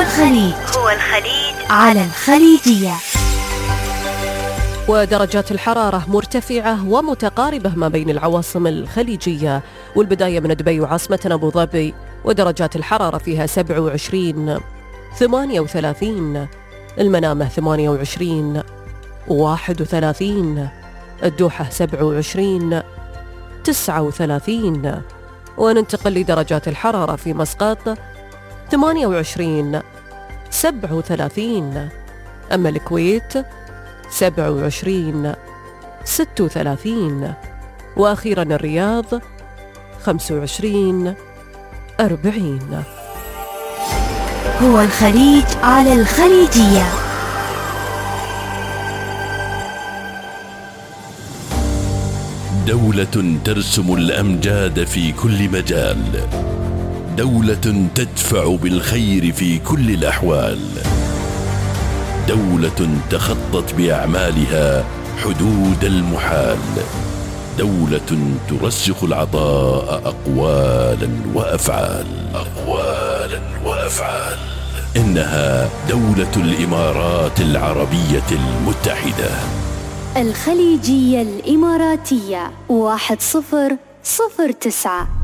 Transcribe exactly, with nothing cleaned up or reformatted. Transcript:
الخليج هو الخليج على الخليجية. ودرجات الحرارة مرتفعة ومتقاربة ما بين العواصم الخليجية، والبداية من دبي وعاصمتنا أبو ظبي، ودرجات الحرارة فيها سبعة وعشرين، ثمانية وثلاثين، المنامة ثمانية وعشرين، واحد وثلاثين، الدوحة سبعة وعشرين، تسعة وثلاثين. وننتقل لدرجات الحرارة في مسقط ثمانية وعشرين، سبعة وثلاثين، أما الكويت سبعة وعشرين، ستة وثلاثين، وأخيرا الرياض خمسة وعشرين، أربعين. هو الخليج على الخليجية. دولة ترسم الأمجاد في كل مجال، دولة تدفع بالخير في كل الأحوال، دولة تخطت بأعمالها حدود المحال، دولة ترسخ العطاء أقوالا وأفعال أقوالا وأفعال إنها دولة الإمارات العربية المتحدة. الخليجية الإماراتية واحد صفر صفر تسعة.